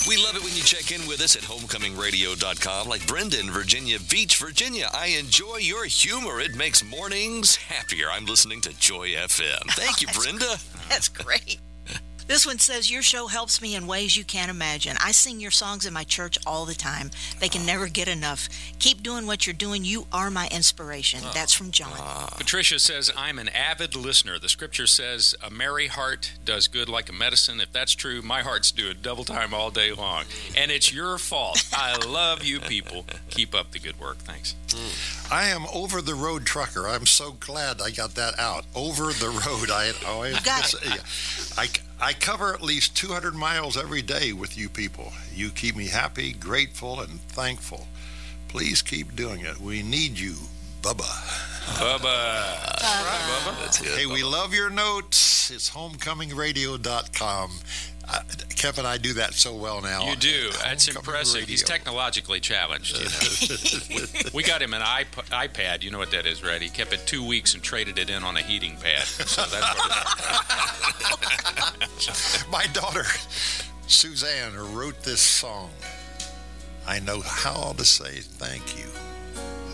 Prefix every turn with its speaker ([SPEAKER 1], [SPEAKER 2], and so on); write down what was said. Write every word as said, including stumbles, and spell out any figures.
[SPEAKER 1] We love it when you check in with us at homecoming radio dot com, like Brenda in Virginia Beach, Virginia. I enjoy your humor. It makes mornings happier. I'm listening to Joy F M. Thank you,
[SPEAKER 2] That's
[SPEAKER 1] Brenda.
[SPEAKER 2] Great. That's great. This one says, your show helps me in ways you can't imagine. I sing your songs in my church all the time. They can never get enough. Keep doing what you're doing. You are my inspiration. Oh. That's from John.
[SPEAKER 3] Uh, Patricia says, I'm an avid listener. The scripture says, a merry heart does good like a medicine. If that's true, my heart's doing double time all day long. And it's your fault. I love you people. Keep up the good work. Thanks.
[SPEAKER 4] I am over the road trucker. I'm so glad I got that out. Over the road. I always
[SPEAKER 2] got it.
[SPEAKER 4] Yeah. I, I cover at least two hundred miles every day with you people. You keep me happy, grateful, and thankful. Please keep doing it. We need you, Bubba.
[SPEAKER 3] Bubba. Bubba. Right, Bubba.
[SPEAKER 1] That's it.
[SPEAKER 4] Hey,
[SPEAKER 1] Bubba.
[SPEAKER 4] we love your notes. It's homecoming radio dot com. Uh, Kevin, I do that so well now.
[SPEAKER 3] You do. That's
[SPEAKER 4] Homecoming
[SPEAKER 3] impressive.
[SPEAKER 4] Radio.
[SPEAKER 3] He's technologically challenged. You know? We got him an iP- iPad. You know what that is, right? He kept it two weeks and traded it in on a heating pad. So that's what it is.
[SPEAKER 4] My daughter, Suzanne, wrote this song. I know how to say thank you.